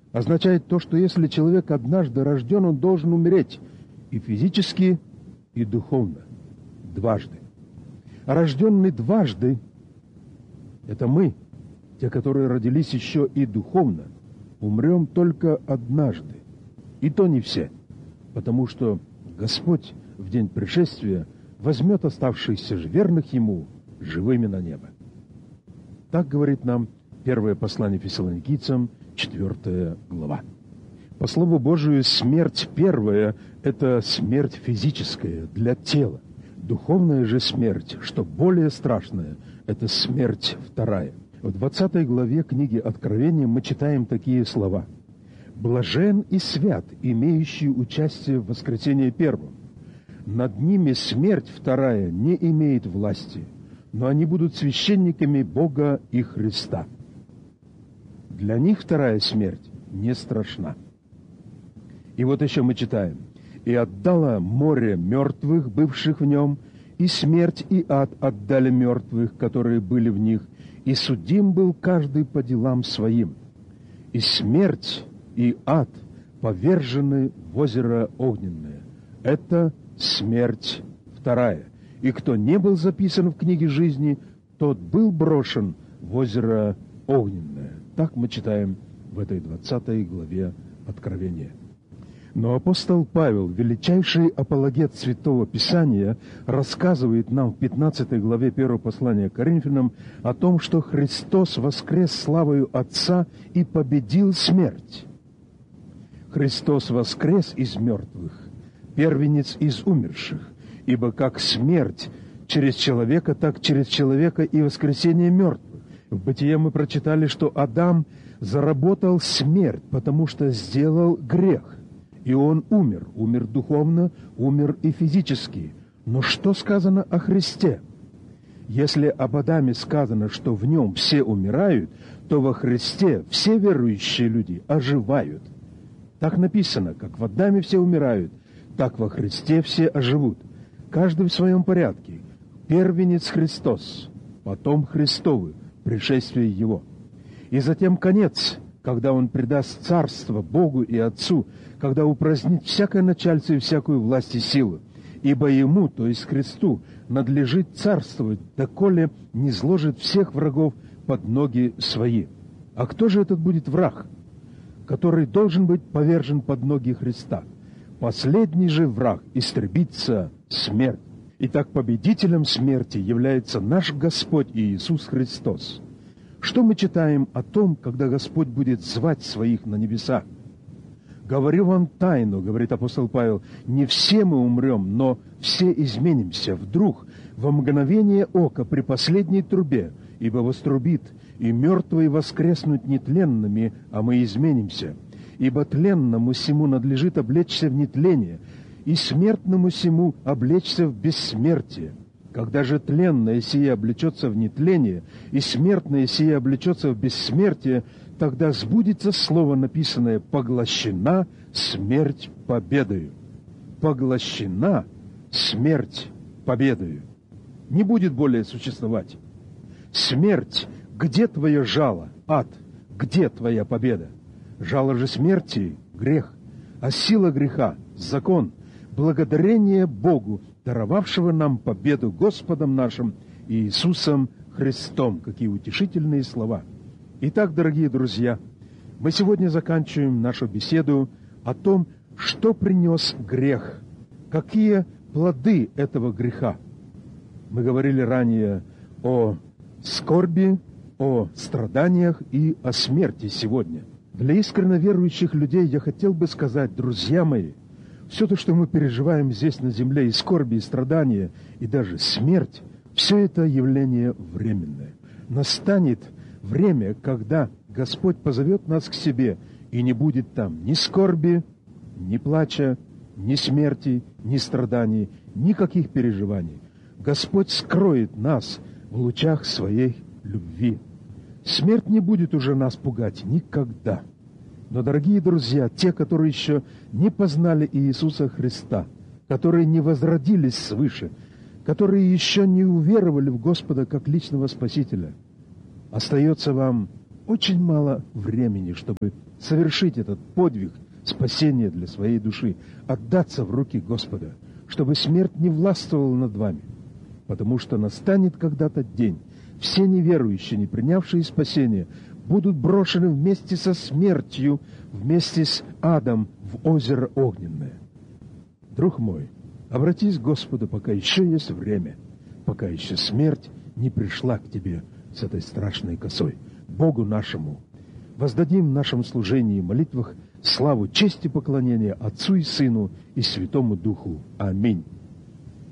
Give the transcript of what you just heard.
означает то, что если человек однажды рожден, он должен умереть и физически, и духовно, дважды. А рожденный дважды — это мы, те, которые родились еще и духовно, умрем только однажды. И то не все, потому что Господь в день пришествия возьмет оставшихся же верных Ему живыми на небо. Так говорит нам первое послание Фессалоникийцам, 4 глава. По Слову Божию, смерть первая — это смерть физическая для тела. Духовная же смерть, что более страшная, это смерть вторая. В 20 главе книги Откровения мы читаем такие слова. «Блажен и свят, имеющий участие в воскресении первом. Над ними смерть вторая не имеет власти, но они будут священниками Бога и Христа». Для них вторая смерть не страшна. И вот еще мы читаем. «И отдало море мертвых, бывших в нем, и смерть и ад отдали мертвых, которые были в них, и судим был каждый по делам своим. И смерть и ад повержены в озеро огненное». Это смерть вторая. И кто не был записан в книге жизни, тот был брошен в озеро огненное. Так мы читаем в этой 20 главе Откровения. Но апостол Павел, величайший апологет Святого Писания, рассказывает нам в 15 главе 1 послания к Коринфянам о том, что Христос воскрес славою Отца и победил смерть. Христос воскрес из мертвых, первенец из умерших, ибо как смерть через человека, так через человека и воскресение мертвых. В Бытие мы прочитали, что Адам заработал смерть, потому что сделал грех. И он умер духовно, умер и физически. Но что сказано о Христе? Если об Адаме сказано, что в нем все умирают, то во Христе все верующие люди оживают. Так написано, как в Адаме все умирают, так во Христе все оживут. Каждый в своем порядке. Первенец Христос, потом Христовы, пришествие Его. И затем конец, когда Он предаст царство Богу и Отцу, когда упразднит всякое начальство и всякую власть и силу. Ибо Ему, то есть Христу, надлежит царствовать, доколе не сложит всех врагов под ноги Свои. А кто же этот будет враг, который должен быть повержен под ноги Христа? Последний же враг истребится смерть. Итак, победителем смерти является наш Господь Иисус Христос. Что мы читаем о том, когда Господь будет звать своих на небеса? «Говорю вам тайну, — говорит апостол Павел, — не все мы умрем, но все изменимся вдруг, во мгновение ока, при последней трубе, ибо вострубит, и мертвые воскреснут нетленными, а мы изменимся. Ибо тленному сему надлежит облечься в нетление, и смертному сему облечься в бессмертие. Когда же тленное сие облечется в нетление, и смертное сие облечется в бессмертие, тогда сбудется слово, написанное: поглощена смерть победою». Поглощена смерть победою. Не будет более существовать. Смерть, где твое жало? Ад, где твоя победа? Жало же смерти — грех, а сила греха — закон. Благодарение Богу, даровавшего нам победу Господом нашим Иисусом Христом. Какие утешительные слова! Итак, дорогие друзья, мы сегодня заканчиваем нашу беседу о том, что принес грех, какие плоды этого греха. Мы говорили ранее о скорби, о страданиях и о смерти сегодня. Для искренне верующих людей я хотел бы сказать, друзья мои, все то, что мы переживаем здесь на земле, и скорби, и страдания, и даже смерть, все это явление временное. Настанет время, когда Господь позовет нас к себе, и не будет там ни скорби, ни плача, ни смерти, ни страданий, никаких переживаний. Господь скроет нас в лучах Своей любви. Смерть не будет уже нас пугать никогда. Но, дорогие друзья, те, которые еще не познали Иисуса Христа, которые не возродились свыше, которые еще не уверовали в Господа как личного Спасителя, остается вам очень мало времени, чтобы совершить этот подвиг спасения для своей души, отдаться в руки Господа, чтобы смерть не властвовала над вами, потому что настанет когда-то день, все неверующие, не принявшие спасения, будут брошены вместе со смертью, вместе с адом в озеро огненное. Друг мой, обратись к Господу, пока еще есть время, пока еще смерть не пришла к тебе с этой страшной косой. Богу нашему воздадим в нашем служении и молитвах славу, честь и поклонение Отцу и Сыну и Святому Духу. Аминь.